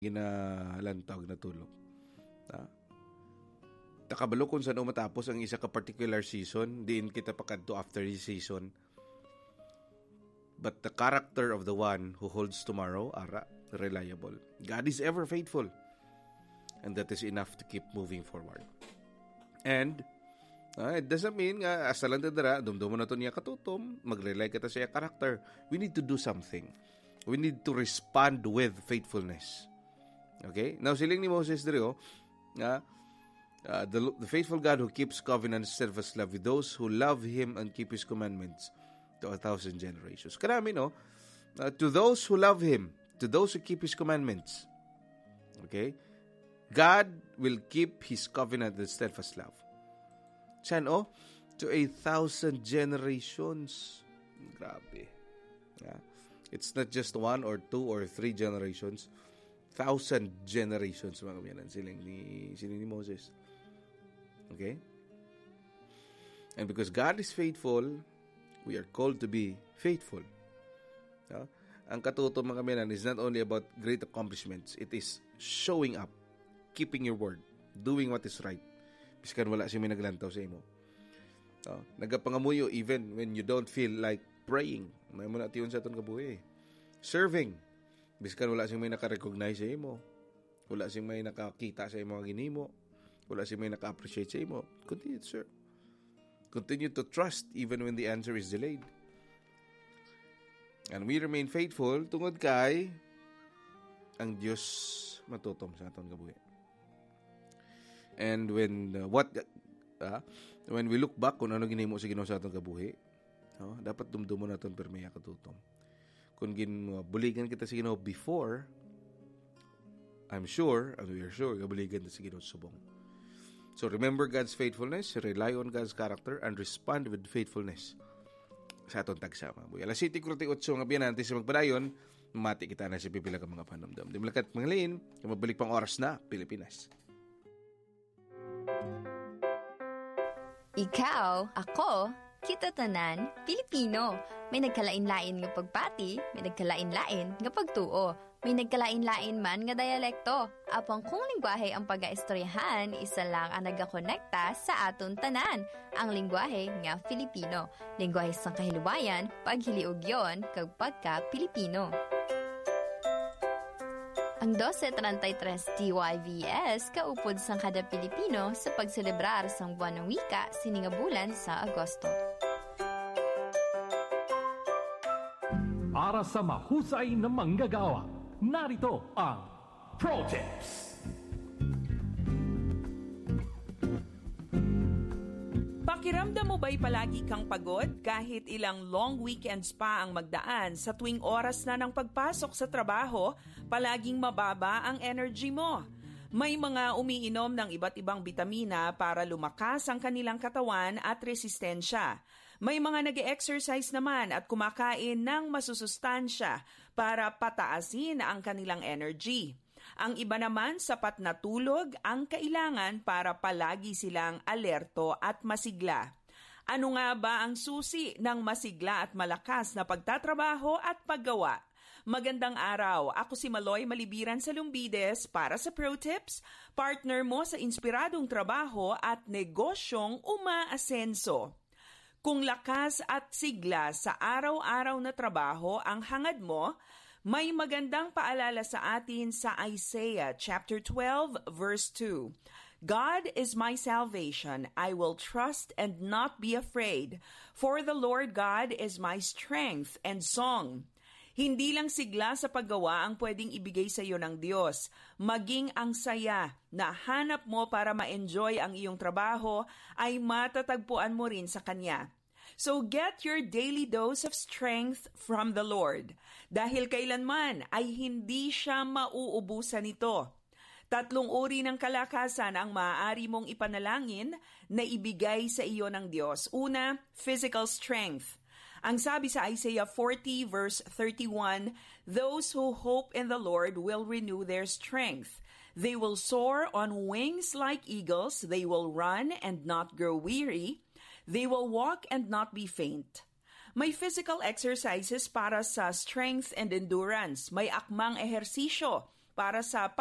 ginalantawag na tulog. Takabalo kung saan matapos ang isa ka particular season, diin kita pakadto after this season. But the character of the one who holds tomorrow, ara, reliable. God is ever faithful. And that is enough to keep moving forward. And it doesn't mean nga asa lang dadara, dumdumo na to niya katutom, mag-rely kita sa iya character. We need to do something. We need to respond with faithfulness. Okay? Now, siling ni Moses dito, the faithful God who keeps covenant steadfast love with those who love Him and keep His commandments to 1,000 generations. Karami, no? To those who love Him, to those who keep His commandments. Okay? God will keep His covenant and steadfast love. Saan, to 1,000 generations. Grabe. Yeah. It's not just 1 or 2 or 3 generations. 1,000 generations, mga kamiyanan, siling ni Moses. Okay? And because God is faithful, we are called to be faithful. Ang katuto, mga kamiyanan, is not only about great accomplishments. It is showing up, keeping your word, doing what is right. Biskan wala siya may naglantaw sa imo. Nagapangamuyo even when you don't feel like praying. May muna tiyon sa aton kabuhi. Serving. Biskan wala siyang may naka-recognize sa imo. Wala siyang may nakakita sa imo ginimo. Wala siyang may naka-appreciate sa imo. Continue to serve. Continue to trust even when the answer is delayed. And we remain faithful tungod kay ang Diyos matutom sa aton kabuhi. And when we look back kung ano ginimo sa Ginoo sa aton kabuhi, dapat dumdumo naton permeya katutom. Kung buligan kita sa Ginoo before, I'm sure, and we are sure, buligan kita sa Ginoo subong. So remember God's faithfulness, rely on God's character, and respond with faithfulness sa atong tagsama. Alas 7:48 nga biyanan sa magpadayon, mati kita na sa pipila ka mga panamdam. Di malakat mga liin, mabalik pang oras na Pilipinas. Ikaw, ako, kita tanan, Pilipino. May nagkalain-lain nga pagpati, may nagkalain-lain nga pagtuo, may nagkalain-lain man nga dialekto. Apang kung lingwahe ang pag-aistoryahan, isa lang ang nagakonekta sa aton tanan, ang lingwahe nga Filipino. Lingwahe sang kahiluwayan, paghiliog yon kag pagka-Pilipino. Ang 1233 DYVS kaupod sang kada Pilipino sa pagselebrar sang buwan ng wika sininga bulan sa Agosto. Para sa mahusay na manggagawa, narito ang Pro Tips. Pakiramdam mo ba'y palagi kang pagod kahit ilang long weekends pa ang magdaan sa tuwing oras na ng pagpasok sa trabaho, palaging mababa ang energy mo? May mga umiinom ng iba't ibang bitamina para lumakas ang kanilang katawan at resistensya. May mga nag-exercise naman at kumakain ng masusustansya para pataasin ang kanilang energy. Ang iba naman, sapat na tulog ang kailangan para palagi silang alerto at masigla. Ano nga ba ang susi ng masigla at malakas na pagtatrabaho at paggawa? Magandang araw, ako si Maloy Malibiran sa Lumbides para sa Pro Tips, partner mo sa inspiradong trabaho at negosyong umaasenso. Kung lakas at sigla sa araw-araw na trabaho ang hangad mo, may magandang paalala sa atin sa Isaiah chapter 12 verse 2. God is my salvation. I will trust and not be afraid. For the Lord God is my strength and song. Hindi lang sigla sa paggawa ang pwedeng ibigay sa iyo ng Diyos. Maging ang saya na hanap mo para ma-enjoy ang iyong trabaho ay matatagpuan mo rin sa Kanya. So get your daily dose of strength from the Lord. Dahil kailanman ay hindi siya mauubusan nito. 3 uri ng kalakasan ang maaari mong ipanalangin na ibigay sa iyo ng Diyos. Una, physical strength. Ang sabi sa Isaiah 40 verse 31, "Those who hope in the Lord will renew their strength. They will soar on wings like eagles. They will run and not grow weary. They will walk and not be faint." May physical exercises para sa strength and endurance. May akmang ehersisyo para sa